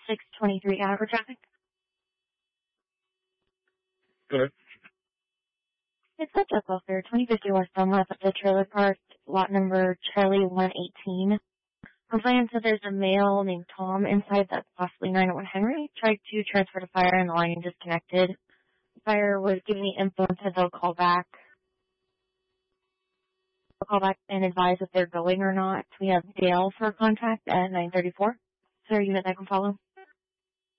623 hour traffic. Go ahead. It's such a buffer. 2050 West Belmont at the trailer park, lot number Charlie 118. Complainant said there's a male named Tom inside that's possibly 901 Henry. Tried to transfer to fire and the line disconnected. Fire was giving me info and said they'll call back. They'll call back and advise if they're going or not. We have Dale for contact at 934. Is there a unit that can follow?